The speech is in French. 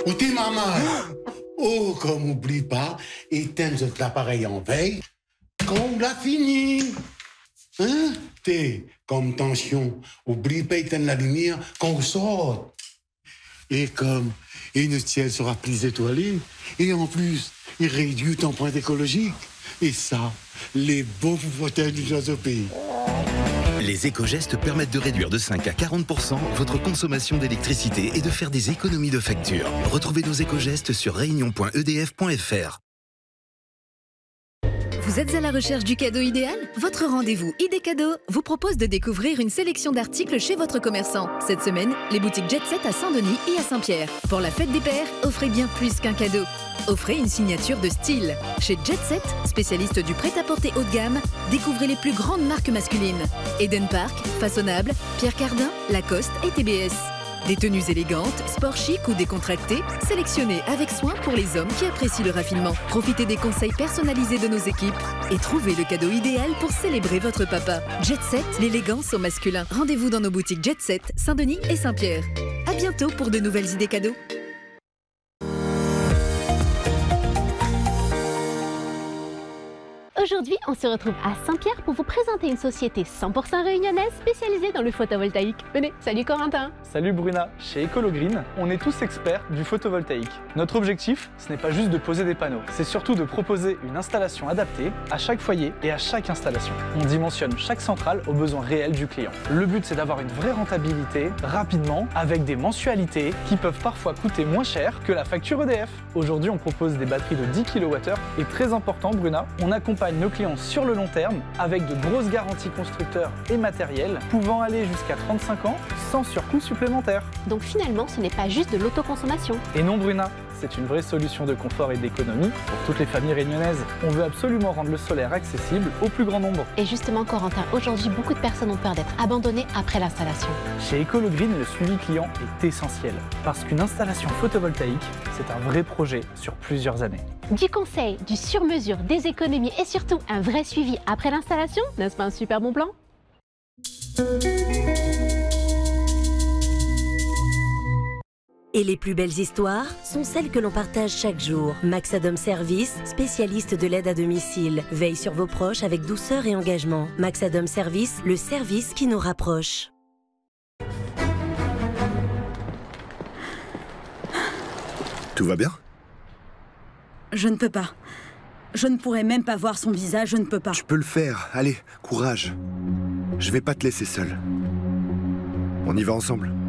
Ou t'es maman? Oh, comme oublie pas, éteins l'appareil en veille quand on l'a fini. Hein? T'es comme tension, oublie pas éteindre la lumière quand on sort. Et comme une ciel sera plus étoilé, et en plus, il réduit ton empreinte écologique. Et ça, les beaux fauteuils du Jazz au pays. Les éco-gestes permettent de réduire de 5 à 40% votre consommation d'électricité et de faire des économies de facture. Retrouvez nos éco-gestes sur réunion.edf.fr. Vous êtes à la recherche du cadeau idéal? Votre rendez-vous Idée Cadeau vous propose de découvrir une sélection d'articles chez votre commerçant. Cette semaine, les boutiques Jet Set à Saint-Denis et à Saint-Pierre. Pour la fête des pères, offrez bien plus qu'un cadeau. Offrez une signature de style. Chez Jet Set, spécialiste du prêt-à-porter haut de gamme, découvrez les plus grandes marques masculines. Eden Park, Façonnable, Pierre Cardin, Lacoste et TBS. Des tenues élégantes, sport chic ou décontractées, sélectionnées avec soin pour les hommes qui apprécient le raffinement. Profitez des conseils personnalisés de nos équipes et trouvez le cadeau idéal pour célébrer votre papa. Jet Set, l'élégance au masculin. Rendez-vous dans nos boutiques Jet Set, Saint-Denis et Saint-Pierre. À bientôt pour de nouvelles idées cadeaux. Aujourd'hui, on se retrouve à Saint-Pierre pour vous présenter une société 100% réunionnaise spécialisée dans le photovoltaïque. Venez, salut Corentin. Salut Bruna, chez Ecologreen, on est tous experts du photovoltaïque. Notre objectif, ce n'est pas juste de poser des panneaux, c'est surtout de proposer une installation adaptée à chaque foyer et à chaque installation. On dimensionne chaque centrale aux besoins réels du client. Le but, c'est d'avoir une vraie rentabilité, rapidement, avec des mensualités qui peuvent parfois coûter moins cher que la facture EDF. Aujourd'hui, on propose des batteries de 10 kWh et très important Bruna, on accompagne nos clients sur le long terme avec de grosses garanties constructeurs et matériels pouvant aller jusqu'à 35 ans sans surcoût supplémentaire. Donc finalement, ce n'est pas juste de l'autoconsommation. Et non Bruna, c'est une vraie solution de confort et d'économie pour toutes les familles réunionnaises. On veut absolument rendre le solaire accessible au plus grand nombre. Et justement Corentin, aujourd'hui beaucoup de personnes ont peur d'être abandonnées après l'installation. Chez Ecologreen, le suivi client est essentiel parce qu'une installation photovoltaïque, c'est un vrai projet sur plusieurs années. Du conseil, du sur-mesure, des économies et surtout un vrai suivi après l'installation, n'est-ce pas un super bon plan? Et les plus belles histoires sont celles que l'on partage chaque jour. Maxadom Service, spécialiste de l'aide à domicile, veille sur vos proches avec douceur et engagement. Maxadom Service, le service qui nous rapproche. Tout va bien? Je ne peux pas. Je ne pourrais même pas voir son visage, je ne peux pas. Tu peux le faire, allez, courage. Je vais pas te laisser seul. On y va ensemble.